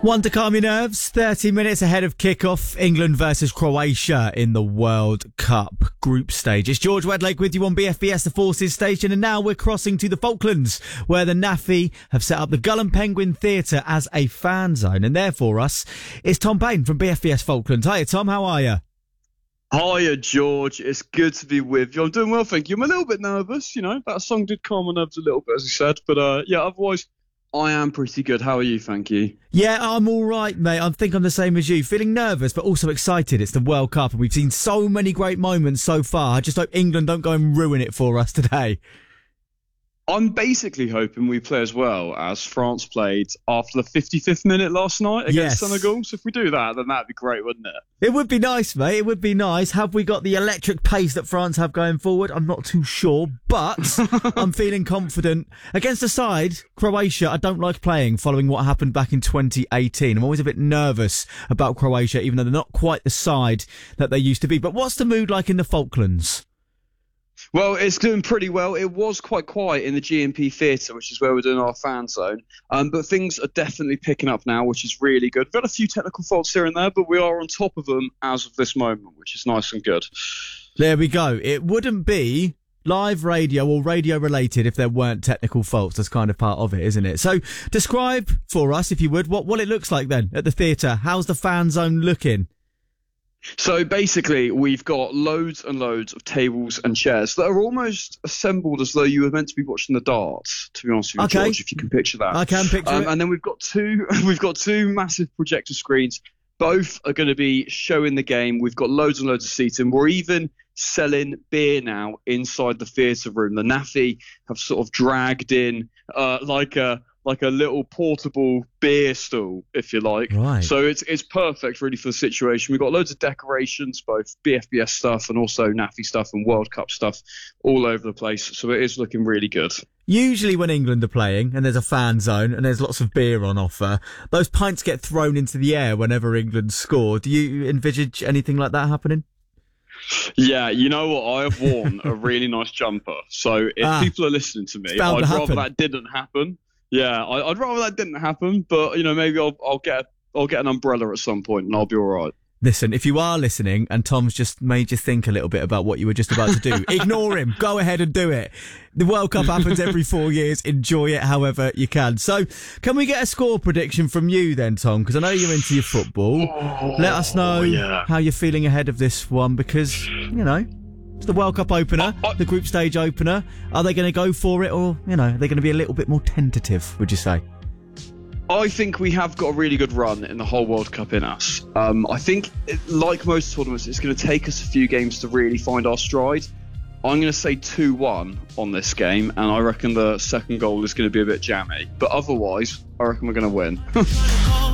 One to calm your nerves. 30 minutes ahead of kickoff. England versus Croatia in the World Cup group stage. It's George Wedlake with you on BFBS, the Forces Station. And now we're crossing to the Falklands, where the NAFI have set up the Gull and Penguin Theatre as a fan zone. And there for us is Tom Payne from BFBS Falklands. Hiya, Tom. How are you? Hiya, George. It's good to be with you. I'm doing well, thank you. I'm a little bit nervous, that song did calm my nerves a little bit, as you said. But otherwise, I am pretty good. How are you? Thank you. Yeah, I'm all right, mate. I think I'm the same as you. Feeling nervous, but also excited. It's the World Cup, and we've seen so many great moments so far. I just hope England don't go and ruin it for us today. I'm basically hoping we play as well as France played after the 55th minute last night against Senegal. So if we do that, then that'd be great, wouldn't it? It would be nice, mate. It would be nice. Have we got the electric pace that France have going forward? I'm not too sure, but I'm feeling confident. Against the side, Croatia, I don't like playing following what happened back in 2018. I'm always a bit nervous about Croatia, even though they're not quite the side that they used to be. But what's the mood like in the Falklands? Well, it's doing pretty well. It was quite quiet in the GMP Theatre, which is where we're doing our fan zone. But things are definitely picking up now, which is really good. We've got a few technical faults here and there, but we are on top of them as of this moment, which is nice and good. There we go. It wouldn't be live radio or radio related if there weren't technical faults. That's kind of part of it, isn't it? So describe for us, if you would, what it looks like then at the theatre. How's the fan zone looking? So basically, we've got loads and loads of tables and chairs that are almost assembled as though you were meant to be watching the darts, to be honest with you, George, if you can picture that. I can picture it. And then we've got two massive projector screens. Both are going to be showing the game. We've got loads and loads of seating. We're even selling beer now inside the theatre room. The NAFI have sort of dragged in like a little portable beer stool, if you like. Right. So it's perfect, really, for the situation. We've got loads of decorations, both BFBS stuff and also NAFI stuff and World Cup stuff all over the place. So it is looking really good. Usually when England are playing and there's a fan zone and there's lots of beer on offer, those pints get thrown into the air whenever England score. Do you envisage anything like that happening? Yeah, you know what? I have worn a really nice jumper. So if people are listening to me, I'd rather that didn't happen. Yeah, I'd rather that didn't happen, but maybe I'll get an umbrella at some point and I'll be all right. Listen, if you are listening and Tom's just made you think a little bit about what you were just about to do, ignore him. Go ahead and do it. The World Cup happens every 4 years. Enjoy it however you can. So, can we get a score prediction from you then, Tom? Because I know you're into your football. Let us know how you're feeling ahead of this one because, it's the World Cup opener, the group stage opener. Are they going to go for it or, are they going to be a little bit more tentative, would you say? I think we have got a really good run in the whole World Cup in us. I think, like most tournaments, it's going to take us a few games to really find our stride. I'm going to say 2-1 on this game, and I reckon the second goal is going to be a bit jammy. But otherwise, I reckon we're going to win.